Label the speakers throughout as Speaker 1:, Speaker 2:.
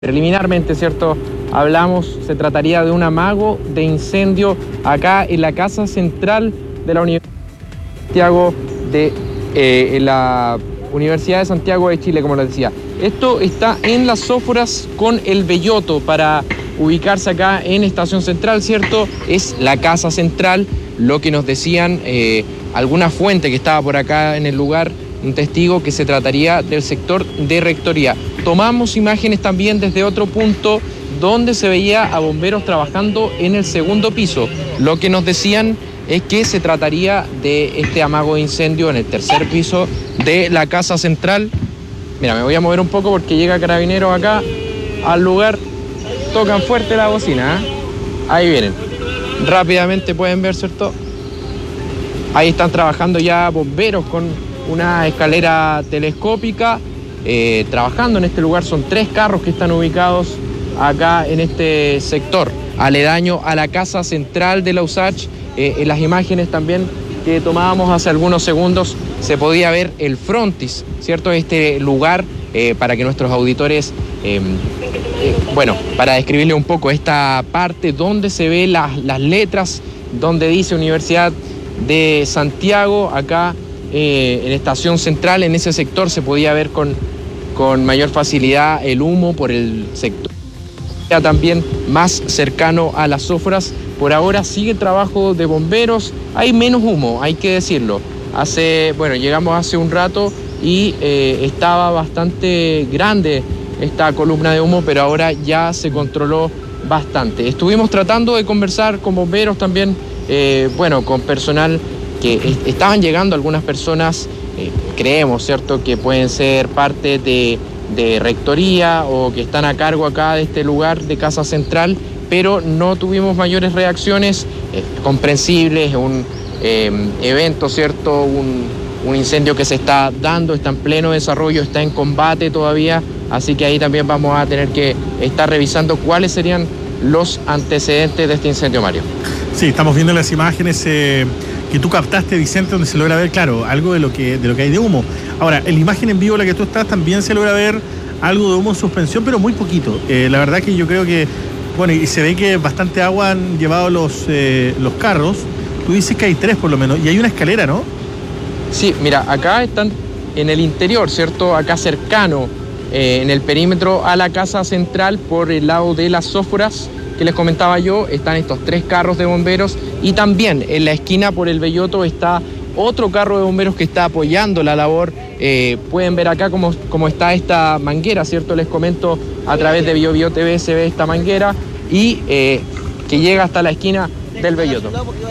Speaker 1: Preliminarmente, ¿cierto? Hablamos, se trataría de un amago de incendio acá en la casa central de la Universidad de Santiago en la Universidad de Santiago de Chile, como les decía. Esto está en Las Sóforas con El Belloto, para ubicarse acá en Estación Central, ¿cierto? Es la casa central, lo que nos decían alguna fuente que estaba por acá en el lugar, un testigo, que se trataría del sector de rectoría. Tomamos imágenes también desde otro punto donde se veía a bomberos trabajando en el segundo piso. Lo que nos decían es que se trataría de este amago de incendio en el tercer piso de la casa central. Mira, me voy a mover un poco porque llega Carabineros acá al lugar. Tocan fuerte la bocina, ¿eh? Ahí vienen. Rápidamente pueden ver, ¿cierto? Ahí están trabajando ya bomberos con una escalera telescópica. Trabajando en este lugar. Son 3 carros que están ubicados acá en este sector, aledaño a la casa central de la USACH. En las imágenes también que tomábamos hace algunos segundos se podía ver el frontis, ¿cierto? Este lugar, para que nuestros auditores, bueno, para describirle un poco esta parte donde se ve las letras, donde dice Universidad de Santiago, acá en Estación Central, en ese sector se podía ver con mayor facilidad el humo por el sector también más cercano a Las Sóforas. Por ahora sigue el trabajo de bomberos, hay menos humo, hay que decirlo. Llegamos hace un rato y estaba bastante grande esta columna de humo, pero ahora ya se controló bastante. Estuvimos tratando de conversar con bomberos también, con personal que estaban llegando, algunas personas, creemos, ¿cierto?, que pueden ser parte de rectoría o que están a cargo acá de este lugar de Casa Central, pero no tuvimos mayores reacciones. Comprensibles, un evento, ¿cierto?, un incendio que se está dando, está en pleno desarrollo, está en combate todavía, así que ahí también vamos a tener que estar revisando cuáles serían los antecedentes de este incendio, Mario.
Speaker 2: Sí, estamos viendo las imágenes que tú captaste, Vicente, donde se logra ver, claro, algo de lo que hay de humo. Ahora, en la imagen en vivo en la que tú estás también se logra ver algo de humo en suspensión, pero muy poquito. La verdad que yo creo que, y se ve que bastante agua han llevado los carros. Tú dices que hay 3 por lo menos, y hay una escalera, ¿no?
Speaker 1: Sí, mira, acá están en el interior, ¿cierto? Acá cercano, en el perímetro a la casa central, por el lado de Las Sóforas, que les comentaba yo, están estos 3 carros de bomberos, y también en la esquina por El Belloto está otro carro de bomberos que está apoyando la labor. Pueden ver acá cómo está esta manguera, ¿cierto? Les comento, a través de BioBio TV se ve esta manguera y que llega hasta la esquina del Belloto.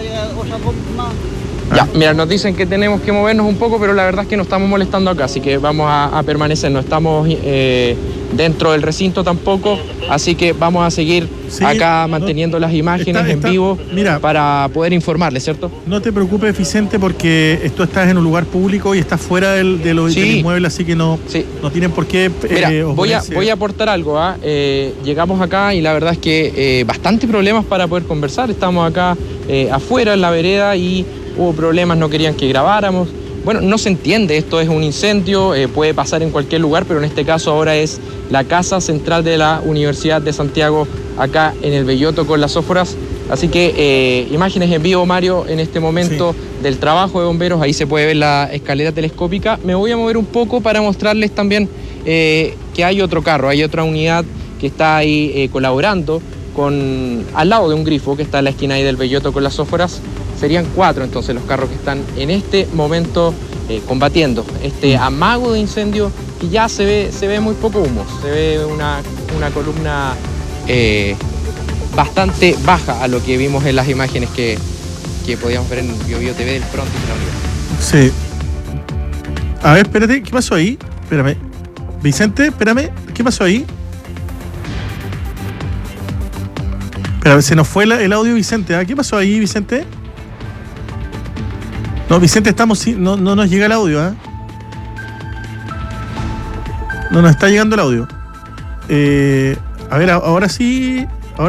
Speaker 1: Ya, mira, nos dicen que tenemos que movernos un poco, pero la verdad es que nos estamos molestando acá, así que vamos a permanecer, no estamos dentro del recinto tampoco, así que vamos a seguir acá manteniendo las imágenes en vivo, mira, para poder informarles, ¿cierto?
Speaker 2: No te preocupes, Vicente, porque tú estás en un lugar público y estás fuera del inmueble, así que no tienen por qué.
Speaker 1: Mira, voy a aportar algo. Llegamos acá y la verdad es que bastante problemas para poder conversar. Estamos acá afuera en la vereda y hubo problemas, no querían que grabáramos. Bueno, no se entiende, esto es un incendio, puede pasar en cualquier lugar, pero en este caso ahora es la casa central de la Universidad de Santiago, acá en El Belloto con Las Sóforas. Así que imágenes en vivo, Mario, en este momento del trabajo de bomberos. Ahí se puede ver la escalera telescópica. Me voy a mover un poco para mostrarles también que hay otro carro, hay otra unidad que está ahí colaborando al lado de un grifo que está en la esquina ahí del Belloto con Las Sóforas. Serían 4 entonces los carros que están en este momento combatiendo este amago de incendio, y ya se ve muy poco humo, se ve una columna bastante baja a lo que vimos en las imágenes que podíamos ver en BioBio TV del frontis de la universidad.
Speaker 2: Sí. A ver, espérate, ¿qué pasó ahí? Espérame. Vicente, espérame, ¿qué pasó ahí? Espera, se nos fue el audio, Vicente. ¿Qué pasó ahí, Vicente? No, Vicente, no nos llega el audio, No nos está llegando el audio. A ver, ahora sí.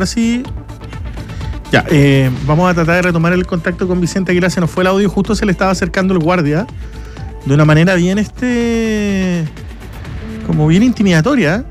Speaker 2: Ya, vamos a tratar de retomar el contacto con Vicente Aguilar. Se nos fue el audio, justo se le estaba acercando el guardia de una manera bien como bien intimidatoria.